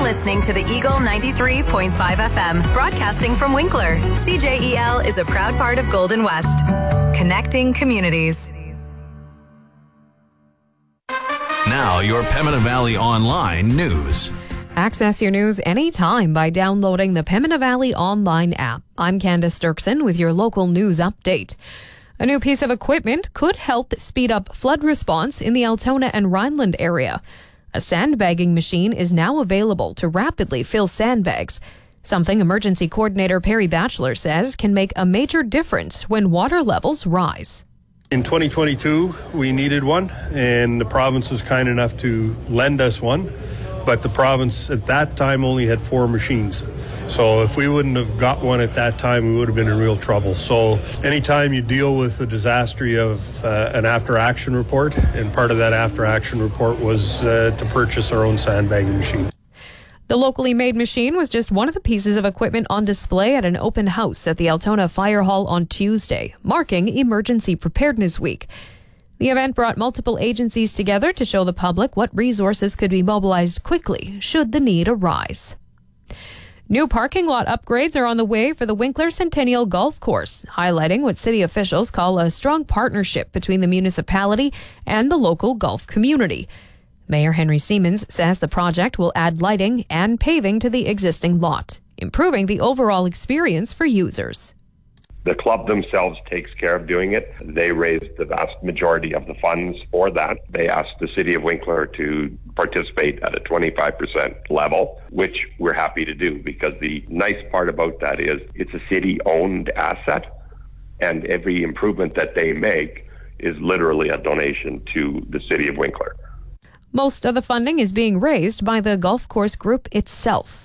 listening to the Eagle 93.5 FM, broadcasting from Winkler. CJEL is a proud part of Golden West, connecting communities. Now, your Pembina Valley Online news. Access your news anytime by downloading the Pembina Valley Online app. I'm Candace Dirksen with your local news update. A new piece of equipment could help speed up flood response in the Altona and Rhineland area. A sandbagging machine is now available to rapidly fill sandbags, something Emergency Coordinator Perry Batchelor says can make a major difference when water levels rise. In 2022, we needed one, and the province was kind enough to lend us one, but the province at that time only had 4 machines. So if we wouldn't have got one at that time, we would have been in real trouble. So anytime you deal with the disaster, you have an after-action report, and part of that after-action report was to purchase our own sandbagging machine. The locally made machine was just one of the pieces of equipment on display at an open house at the Altona Fire Hall on Tuesday, marking Emergency Preparedness Week. The event brought multiple agencies together to show the public what resources could be mobilized quickly should the need arise. New parking lot upgrades are on the way for the Winkler Centennial Golf Course, highlighting what city officials call a strong partnership between the municipality and the local golf community. Mayor Henry Siemens says the project will add lighting and paving to the existing lot, improving the overall experience for users. The club themselves takes care of doing it. They raised the vast majority of the funds for that. They asked the city of Winkler to participate at a 25% level, which we're happy to do, because the nice part about that is it's a city-owned asset, and every improvement that they make is literally a donation to the city of Winkler. Most of the funding is being raised by the golf course group itself.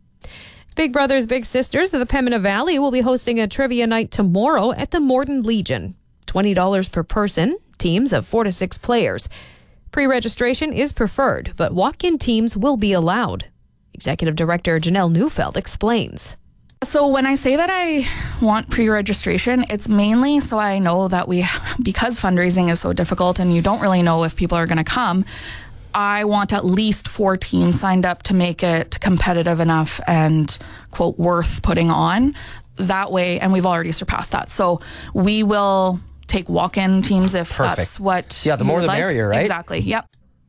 Big Brothers Big Sisters of the Pembina Valley will be hosting a trivia night tomorrow at the Morden Legion. $20 per person, teams of 4 to 6 players. Pre-registration is preferred, but walk-in teams will be allowed. Executive Director Janelle Neufeld explains. So when I say that I want pre-registration, it's mainly so I know that because fundraising is so difficult and you don't really know if people are going to come, I want at least 4 teams signed up to make it competitive enough and, quote, worth putting on. That way, and we've already surpassed that. So we will take walk-in teams if that's what the more the merrier, right? Exactly, yep.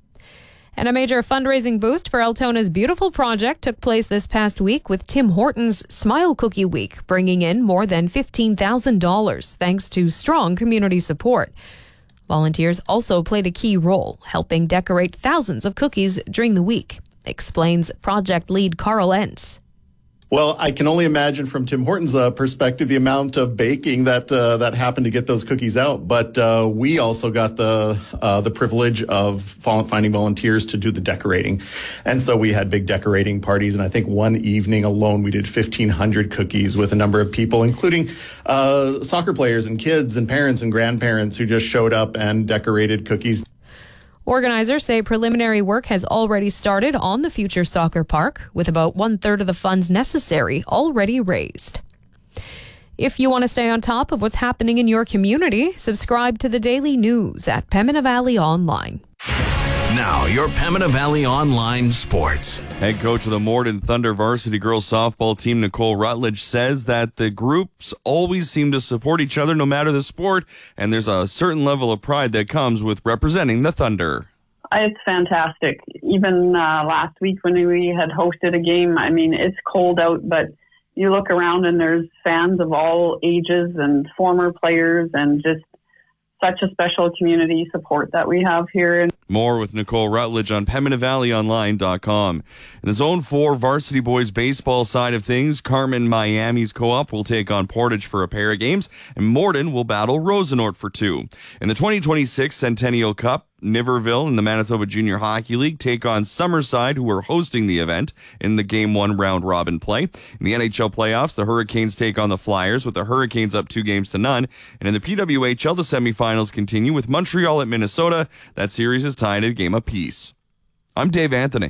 And a major fundraising boost for Altona's Beautiful Project took place this past week with Tim Hortons Smile Cookie Week, bringing in more than $15,000 thanks to strong community support. Volunteers also played a key role, helping decorate thousands of cookies during the week, explains project lead Carl Entz. Well, I can only imagine from Tim Hortons' perspective the amount of baking that happened to get those cookies out. But we also got the privilege of finding volunteers to do the decorating, and so we had big decorating parties. And I think one evening alone we did 1,500 cookies with a number of people, including soccer players and kids and parents and grandparents who just showed up and decorated cookies. Organizers say preliminary work has already started on the future soccer park, with about 1/3 of the funds necessary already raised. If you want to stay on top of what's happening in your community, subscribe to the daily news at Pembina Valley Online. Now, your Pembina Valley Online sports. Head coach of the Morden Thunder varsity girls softball team, Nicole Rutledge, says that the groups always seem to support each other no matter the sport, and there's a certain level of pride that comes with representing the Thunder. It's fantastic. Even last week when we had hosted a game, I mean, it's cold out, but you look around and there's fans of all ages and former players, and just such a special community support that we have here. More with Nicole Rutledge on PembinaValleyOnline.com. In the Zone 4 varsity boys baseball side of things, Carmen Miami's co-op will take on Portage for a pair of games, and Morden will battle Rosenort for 2. In the 2026 Centennial Cup, Niverville and the Manitoba Junior Hockey League take on Summerside, who are hosting the event in the Game 1 round-robin play. In the NHL playoffs, the Hurricanes take on the Flyers, with the Hurricanes up 2-0. And in the PWHL, the semifinals continue with Montreal at Minnesota. That series is tied at a game apiece. I'm Dave Anthony.